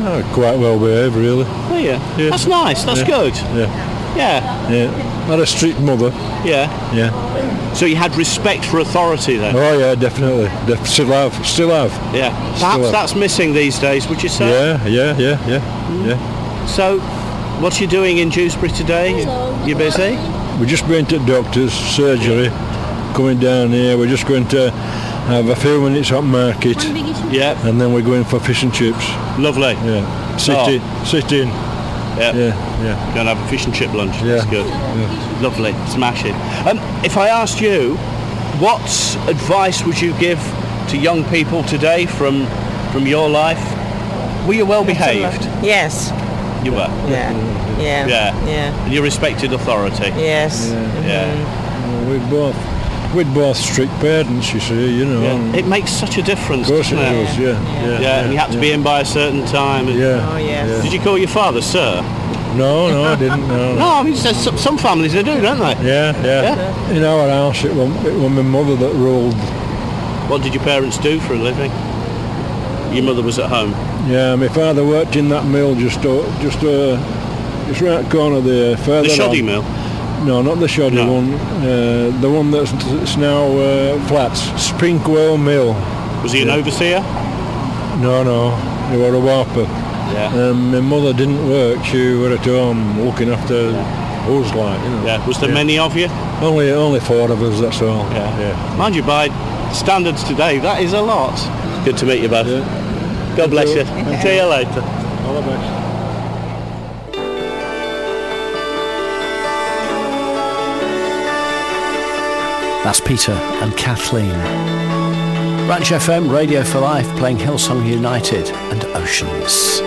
Quite well behaved, really. Oh, yeah. Yeah. That's nice. That's Yeah. good. Yeah. Yeah. Yeah. Had a strict mother. Yeah. Yeah. So you had respect for authority then? Oh yeah, definitely. Still have. Yeah. Still Perhaps have. that's missing these days, would you say? Yeah. So, what you doing in Dewsbury today? You busy? We're just going to doctor's surgery. Coming down here. We're just going to have a few minutes at market, Yeah. and then we're going for fish and chips. Lovely. Yeah. Sit in. Yeah. Yeah. Going to have a fish and chip lunch. Yeah. That's good. Yeah. Lovely. Smashing. If I asked you, what advice would you give to young people today from your life? Were you well behaved? Yes. You were. Yeah. And you respected authority. Yes. Yeah. We'd both strict parents, you see, you know. Yeah. It makes such a difference. Of course it doesn't does, yeah. And you had to be in by a certain time. Yeah. Oh, yes. Did you call your father sir? No, I didn't. No. No, I mean some families they do, don't they? Yeah. In our house, it was my mother that ruled. What did your parents do for a living? Your mother was at home. Yeah, my father worked in that mill just right corner there. Further The shoddy on. mill. No, not the shoddy No. one. The one that's now flats. Sprinkwell Mill. Was he an overseer? No, he was a warper. Yeah. My mother didn't work. She was at home looking after us, like, you know. Yeah. Was there many of you? Only 4 of us, that's all. Yeah. Mind you, by standards today, that is a lot. Good to meet you both. Yeah. God bless you. Thank See you later. All the best. That's Peter and Kathleen. Ranch FM, Radio for Life, playing Hillsong United and Oceans.